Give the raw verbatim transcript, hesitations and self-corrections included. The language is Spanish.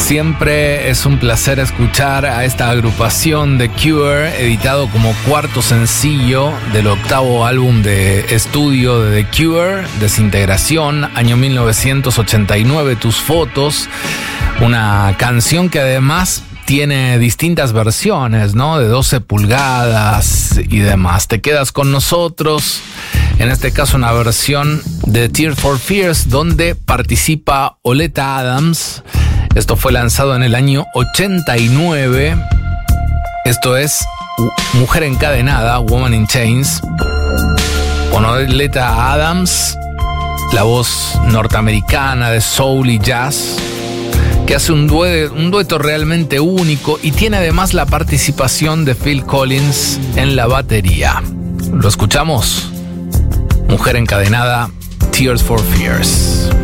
Siempre es un placer escuchar a esta agrupación de Cure, editado como cuarto sencillo del octavo álbum de estudio de The Cure, Desintegración, año mil novecientos ochenta y nueve, Tus fotos, una canción que además tiene distintas versiones, ¿no? De doce pulgadas y demás. Te quedas con nosotros, en este caso una versión de Tears for Fears, donde participa Oleta Adams. Esto fue lanzado en el año ochenta y nueve. Esto es Mujer Encadenada, Woman in Chains. Con Oleta Adams, la voz norteamericana de soul y jazz, que hace un dueto, un dueto realmente único, y tiene además la participación de Phil Collins en la batería. ¿Lo escuchamos? Mujer Encadenada, Tears for Fears.